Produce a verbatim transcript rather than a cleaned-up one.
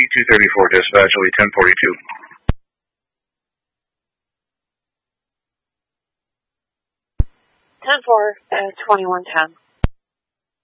two thirty-four, dispatch, will be ten forty-two. ten four, uh, twenty-one ten.